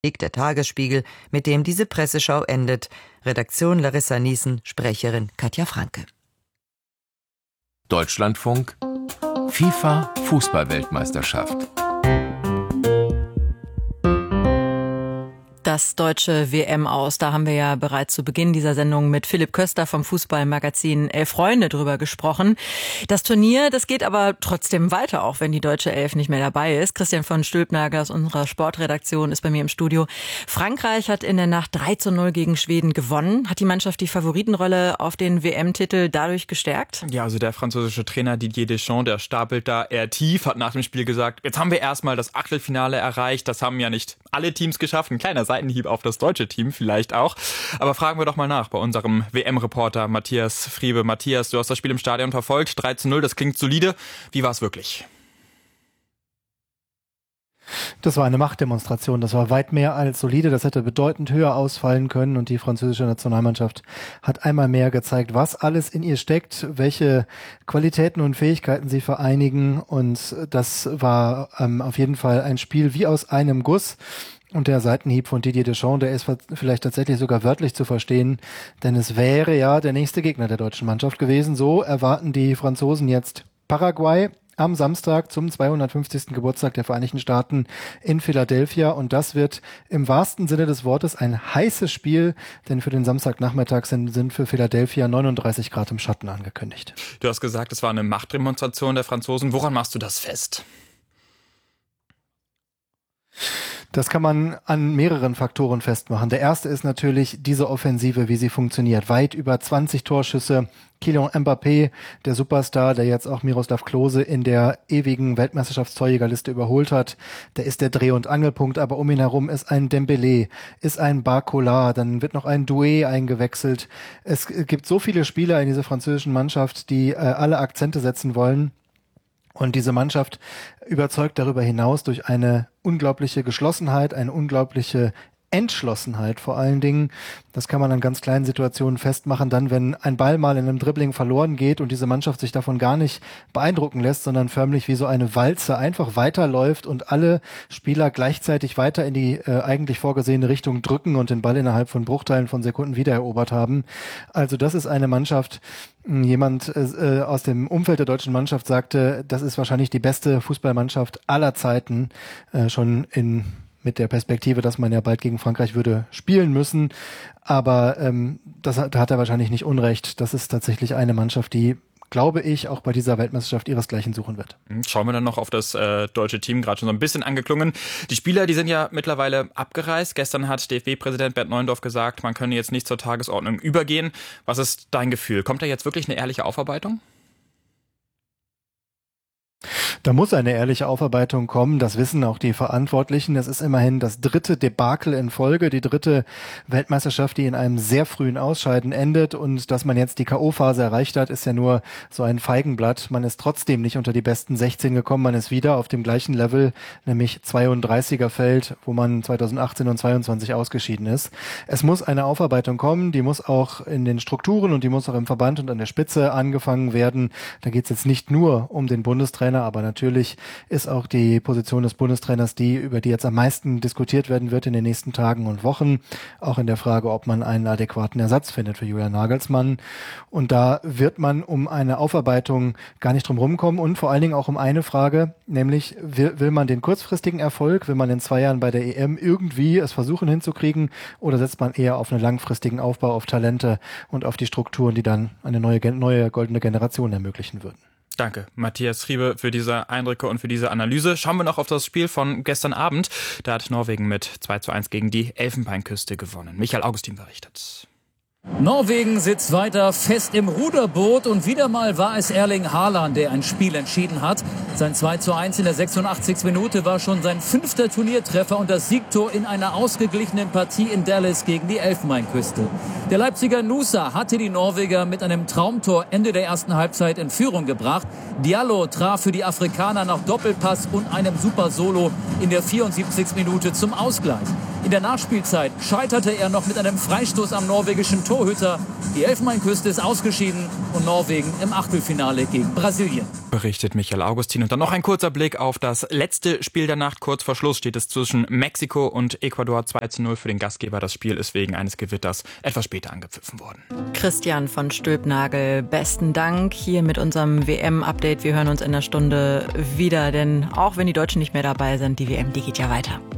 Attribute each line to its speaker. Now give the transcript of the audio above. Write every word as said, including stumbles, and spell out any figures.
Speaker 1: Der Tagesspiegel, mit dem diese Presseschau endet. Redaktion Larissa Niesen, Sprecherin Katja Franke.
Speaker 2: Deutschlandfunk FIFA Fußball-Weltmeisterschaft.
Speaker 3: Das deutsche W M-Aus, da haben wir ja bereits zu Beginn dieser Sendung mit Philipp Köster vom Fußballmagazin Elf Freunde drüber gesprochen. Das Turnier, das geht aber trotzdem weiter, auch wenn die deutsche Elf nicht mehr dabei ist. Christian von Stülpnagel aus unserer Sportredaktion ist bei mir im Studio. Frankreich hat in der Nacht drei zu null gegen Schweden gewonnen. Hat die Mannschaft die Favoritenrolle auf den W M-Titel dadurch gestärkt?
Speaker 4: Ja, also der französische Trainer Didier Deschamps, der stapelt da eher tief, hat nach dem Spiel gesagt, jetzt haben wir erstmal das Achtelfinale erreicht. Das haben ja nicht alle Teams geschafft. Ein kleiner Seitenhieb auf das deutsche Team vielleicht auch. Aber fragen wir doch mal nach bei unserem W M-Reporter Matthias Friebe. Matthias, du hast das Spiel im Stadion verfolgt. drei zu null, das klingt solide. Wie war es wirklich?
Speaker 5: Das war eine Machtdemonstration. Das war weit mehr als solide. Das hätte bedeutend höher ausfallen können. Und die französische Nationalmannschaft hat einmal mehr gezeigt, was alles in ihr steckt, welche Qualitäten und Fähigkeiten sie vereinigen. Und das war ähm, auf jeden Fall ein Spiel wie aus einem Guss. Und der Seitenhieb von Didier Deschamps, der ist vielleicht tatsächlich sogar wörtlich zu verstehen, denn es wäre ja der nächste Gegner der deutschen Mannschaft gewesen. So erwarten die Franzosen jetzt Paraguay am Samstag zum zweihundertfünfzigsten Geburtstag der Vereinigten Staaten in Philadelphia. Und das wird im wahrsten Sinne des Wortes ein heißes Spiel, denn für den Samstagnachmittag sind, sind für Philadelphia neununddreißig Grad im Schatten angekündigt.
Speaker 4: Du hast gesagt, es war eine Machtdemonstration der Franzosen. Woran machst du das fest?
Speaker 5: Das kann man an mehreren Faktoren festmachen. Der erste ist natürlich diese Offensive, wie sie funktioniert. Weit über zwanzig Torschüsse. Kylian Mbappé, der Superstar, der jetzt auch Miroslav Klose in der ewigen Weltmeisterschaftstorjägerliste überholt hat, der ist der Dreh- und Angelpunkt, aber um ihn herum ist ein Dembélé, ist ein Barcola, dann wird noch ein Doué eingewechselt. Es gibt so viele Spieler in dieser französischen Mannschaft, die äh, alle Akzente setzen wollen. Und diese Mannschaft überzeugt darüber hinaus durch eine unglaubliche Geschlossenheit, eine unglaubliche Entschlossenheit vor allen Dingen. Das kann man an ganz kleinen Situationen festmachen. Dann, wenn ein Ball mal in einem Dribbling verloren geht und diese Mannschaft sich davon gar nicht beeindrucken lässt, sondern förmlich wie so eine Walze einfach weiterläuft und alle Spieler gleichzeitig weiter in die äh, eigentlich vorgesehene Richtung drücken und den Ball innerhalb von Bruchteilen von Sekunden wiedererobert haben. Also das ist eine Mannschaft, jemand äh, aus dem Umfeld der deutschen Mannschaft sagte, das ist wahrscheinlich die beste Fußballmannschaft aller Zeiten, äh, schon in mit der Perspektive, dass man ja bald gegen Frankreich würde spielen müssen. Aber ähm, das, da hat er wahrscheinlich nicht Unrecht. Das ist tatsächlich eine Mannschaft, die, glaube ich, auch bei dieser Weltmeisterschaft ihresgleichen suchen wird.
Speaker 4: Schauen wir dann noch auf das äh, deutsche Team, gerade schon so ein bisschen angeklungen. Die Spieler, die sind ja mittlerweile abgereist. Gestern hat D F B-Präsident Bernd Neuendorf gesagt, man könne jetzt nicht zur Tagesordnung übergehen. Was ist dein Gefühl? Kommt da jetzt wirklich eine ehrliche Aufarbeitung?
Speaker 5: Da muss eine ehrliche Aufarbeitung kommen, das wissen auch die Verantwortlichen. Es ist immerhin das dritte Debakel in Folge, die dritte Weltmeisterschaft, die in einem sehr frühen Ausscheiden endet. Und dass man jetzt die K O-Phase erreicht hat, ist ja nur so ein Feigenblatt. Man ist trotzdem nicht unter die besten sechzehn gekommen, man ist wieder auf dem gleichen Level, nämlich zweiunddreißiger Feld, wo man zweitausendachtzehn und zweiundzwanzig ausgeschieden ist. Es muss eine Aufarbeitung kommen, die muss auch in den Strukturen und die muss auch im Verband und an der Spitze angefangen werden. Da geht es jetzt nicht nur um den Bundestrainer, aber natürlich ist auch die Position des Bundestrainers die, über die jetzt am meisten diskutiert werden wird in den nächsten Tagen und Wochen. Auch in der Frage, ob man einen adäquaten Ersatz findet für Julian Nagelsmann. Und da wird man um eine Aufarbeitung gar nicht drum rumkommen und vor allen Dingen auch um eine Frage, nämlich will, will man den kurzfristigen Erfolg, will man in zwei Jahren bei der E M irgendwie es versuchen hinzukriegen oder setzt man eher auf einen langfristigen Aufbau, auf Talente und auf die Strukturen, die dann eine neue, neue goldene Generation ermöglichen würden.
Speaker 4: Danke, Matthias Friebe, für diese Eindrücke und für diese Analyse. Schauen wir noch auf das Spiel von gestern Abend. Da hat Norwegen mit zwei zu eins gegen die Elfenbeinküste gewonnen. Michael Augustin berichtet.
Speaker 6: Norwegen sitzt weiter fest im Ruderboot und wieder mal war es Erling Haaland, der ein Spiel entschieden hat. Sein zwei zu eins in der sechsundachtzigsten Minute war schon sein fünfter Turniertreffer und das Siegtor in einer ausgeglichenen Partie in Dallas gegen die Elfenbeinküste. Der Leipziger Nusa hatte die Norweger mit einem Traumtor Ende der ersten Halbzeit in Führung gebracht. Diallo traf für die Afrikaner nach Doppelpass und einem Super Solo in der vierundsiebzigsten Minute zum Ausgleich. In der Nachspielzeit scheiterte er noch mit einem Freistoß am norwegischen Torhüter. Die Elfenbeinküste ist ausgeschieden und Norwegen im Achtelfinale gegen Brasilien.
Speaker 4: Berichtet Michael Augustin. Und dann noch ein kurzer Blick auf das letzte Spiel der Nacht. Kurz vor Schluss steht es zwischen Mexiko und Ecuador zwei zu null für den Gastgeber. Das Spiel ist wegen eines Gewitters etwas später angepfiffen worden.
Speaker 3: Christian von Stülpnagel, besten Dank hier mit unserem W M-Update. Wir hören uns in einer Stunde wieder, denn auch wenn die Deutschen nicht mehr dabei sind, die W M, die geht ja weiter.